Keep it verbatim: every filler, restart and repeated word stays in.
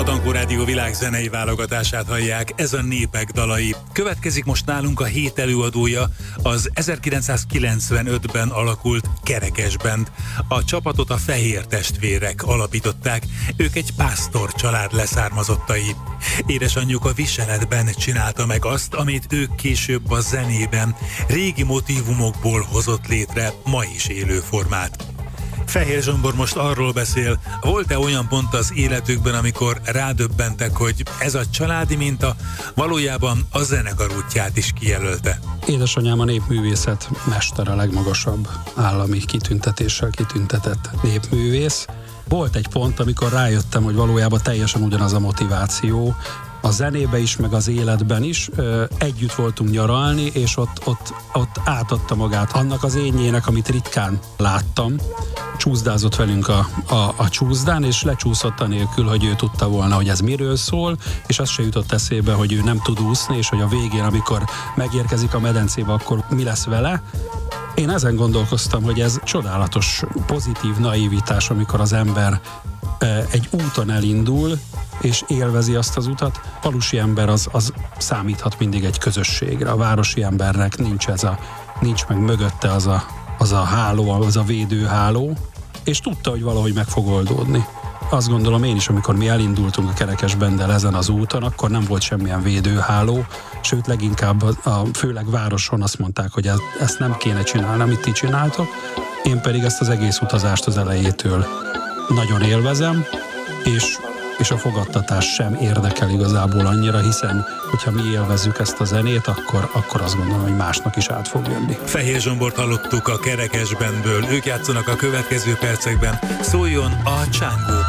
Dankó Rádió világzenei válogatását hallják, ez a Népek dalai. Következik most nálunk a hét előadója, az ezerkilencszázkilencvenötben alakult Kerekes Band. A csapatot a Fehér testvérek alapították, ők egy pásztor család leszármazottai. Édesanyjuk a viseletben csinálta meg azt, amit ők később a zenében, régi motívumokból hozott létre ma is élő formát. Fehér Zsombor most arról beszél, volt-e olyan pont az életükben, amikor rádöbbentek, hogy ez a családi minta valójában a zenekar útját is kijelölte? Édesanyám a népművészet mestere, a legmagasabb állami kitüntetéssel kitüntetett népművész. Volt egy pont, amikor rájöttem, hogy valójában teljesen ugyanaz a motiváció, a zenébe is, meg az életben is. Együtt voltunk nyaralni, és ott, ott, ott átadta magát annak az énjének, amit ritkán láttam. Csúszdázott velünk a, a, a csúszdán, és lecsúszott anélkül, hogy ő tudta volna, hogy ez miről szól, és az se jutott eszébe, hogy ő nem tud úszni, és hogy a végén, amikor megérkezik a medencébe, akkor mi lesz vele. Én ezen gondolkoztam, hogy ez csodálatos, pozitív naivitás, amikor az ember egy úton elindul, és élvezi azt az utat. A falusi ember az, az számíthat mindig egy közösségre. A városi embernek nincs ez a, nincs meg mögötte az a, az a háló, az a védőháló, és tudta, hogy valahogy meg fog oldódni. Azt gondolom én is, amikor mi elindultunk a Kerekes Banddel ezen az úton, akkor nem volt semmilyen védőháló, sőt leginkább a, a főleg városon azt mondták, hogy ez, ezt nem kéne csinálni, amit ti csináltok. Én pedig ezt az egész utazást az elejétől nagyon élvezem, és és a fogadtatás sem érdekel igazából annyira, hiszen hogyha mi élvezzük ezt a zenét, akkor, akkor azt gondolom, hogy másnak is át fog jönni. Fehér Zsombort hallottuk a Kerekes Bandből, ők játszanak a következő percekben. Szóljon a Csángó!